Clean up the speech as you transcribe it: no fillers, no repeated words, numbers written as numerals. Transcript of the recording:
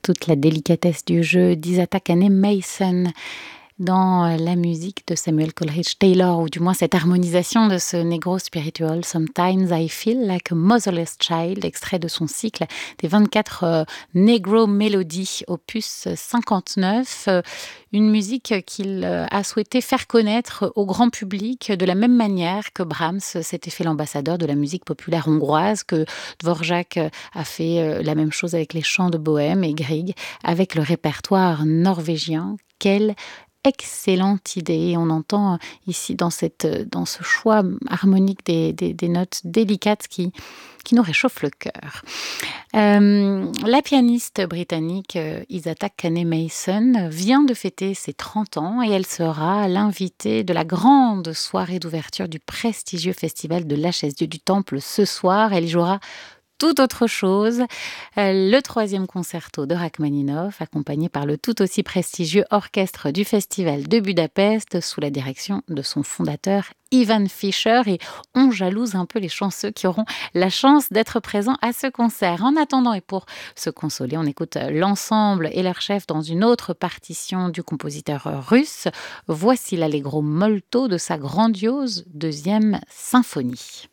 toute la délicatesse du jeu d'Isaac Mason dans la musique de Samuel Coleridge Taylor, ou du moins cette harmonisation de ce negro spiritual. Sometimes I feel like a motherless child, extrait de son cycle des 24 negro melodies, opus 59, une musique qu'il a souhaité faire connaître au grand public de la même manière que Brahms s'était fait l'ambassadeur de la musique populaire hongroise, que Dvorak a fait la même chose avec les chants de Bohème, et Grieg avec le répertoire norvégien. Quelle excellente idée! Et on entend ici dans ce choix harmonique des notes délicates qui nous réchauffent le cœur. La pianiste britannique Isaac Mason vient de fêter ses 30 ans et elle sera l'invitée de la grande soirée d'ouverture du prestigieux festival de l'HSD du Temple ce soir. Elle y jouera tout autre chose, le 3e concerto de Rachmaninov, accompagné par le tout aussi prestigieux orchestre du Festival de Budapest, sous la direction de son fondateur Ivan Fischer. Et on jalouse un peu les chanceux qui auront la chance d'être présents à ce concert. En attendant, et pour se consoler, on écoute l'ensemble et leur chef dans une autre partition du compositeur russe. Voici l'Allegro molto de sa grandiose 2e symphonie.